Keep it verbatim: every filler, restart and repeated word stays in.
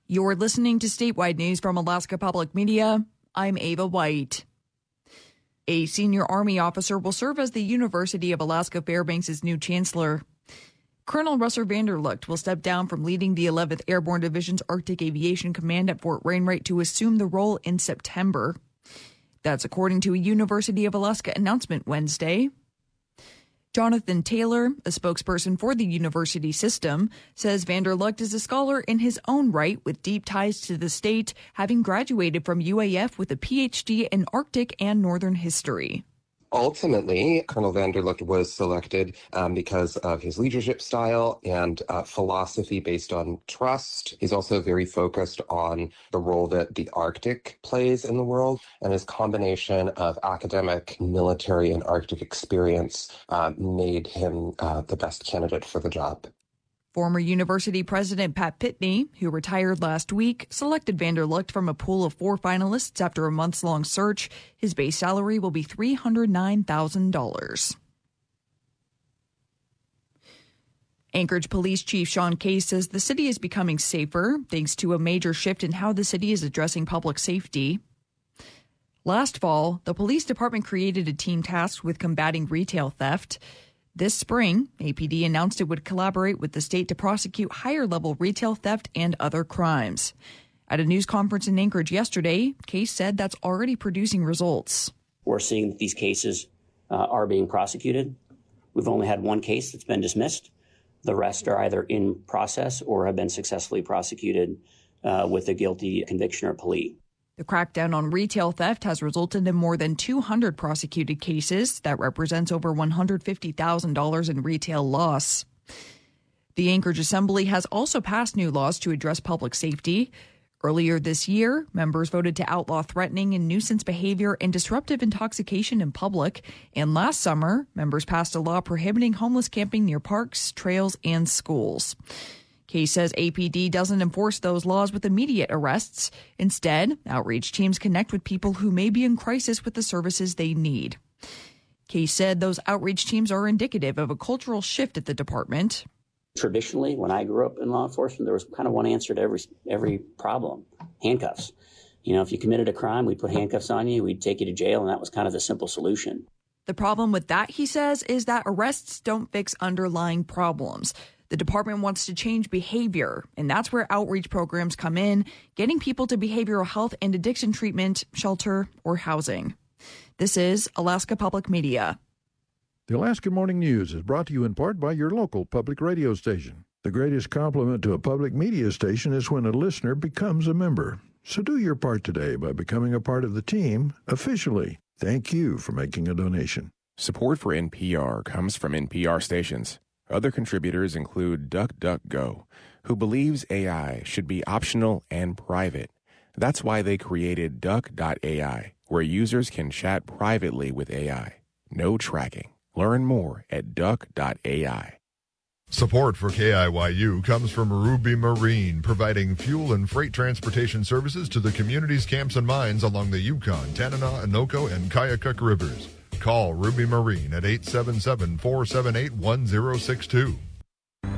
You're listening to Statewide News from Alaska Public Media. I'm Ava White. A senior Army officer will serve as the University of Alaska Fairbanks' new chancellor. Colonel Russell Vanderlucht will step down from leading the eleventh Airborne Division's Arctic Aviation Command at Fort Wainwright to assume the role in September. That's according to a University of Alaska announcement Wednesday. Jonathan Taylor, a spokesperson for the university system, says Vanderlucht is a scholar in his own right with deep ties to the state, having graduated from U A F with a P H D in Arctic and Northern history. Ultimately, Colonel Vanderlucht was selected um, because of his leadership style and uh, philosophy based on trust. He's also very focused on the role that the Arctic plays in the world, and his combination of academic, military, and Arctic experience uh, made him uh, the best candidate for the job. Former university president Pat Pitney, who retired last week, selected Vanderlucht from a pool of four finalists after a months-long search. His base salary will be three hundred nine thousand dollars. Anchorage Police Chief Sean Case says the city is becoming safer thanks to a major shift in how the city is addressing public safety. Last fall, the police department created a team tasked with combating retail theft. This spring, A P D announced it would collaborate with the state to prosecute higher-level retail theft and other crimes. At a news conference in Anchorage yesterday, Case said that's already producing results. We're seeing that these cases uh, are being prosecuted. We've only had one case that's been dismissed. The rest are either in process or have been successfully prosecuted uh, with a guilty conviction or plea. The crackdown on retail theft has resulted in more than two hundred prosecuted cases. That represents over one hundred fifty thousand dollars in retail loss. The Anchorage Assembly has also passed new laws to address public safety. Earlier this year, members voted to outlaw threatening and nuisance behavior and disruptive intoxication in public. And last summer, members passed a law prohibiting homeless camping near parks, trails, and schools. Case says A P D doesn't enforce those laws with immediate arrests. Instead, outreach teams connect with people who may be in crisis with the services they need. Case said those outreach teams are indicative of a cultural shift at the department. Traditionally, when I grew up in law enforcement, there was kind of one answer to every every problem: handcuffs. You know, if you committed a crime, we'd put handcuffs on you, we'd take you to jail, and that was kind of the simple solution. The problem with that, he says, is that arrests don't fix underlying problems. The department wants to change behavior, and that's where outreach programs come in, getting people to behavioral health and addiction treatment, shelter, or housing. This is Alaska Public Media. The Alaska Morning News is brought to you in part by your local public radio station. The greatest compliment to a public media station is when a listener becomes a member. So do your part today by becoming a part of the team officially. Thank you for making a donation. Support for N P R comes from N P R stations. Other contributors include DuckDuckGo, who believes A I should be optional and private. That's why they created Duck dot A I, where users can chat privately with A I. No tracking. Learn more at Duck dot A I. Support for K I Y U comes from Ruby Marine, providing fuel and freight transportation services to the community's camps and mines along the Yukon, Tanana, Anoka, and Kayakuk rivers. Call Ruby Marine at eight seven seven, four seven eight, one zero six two.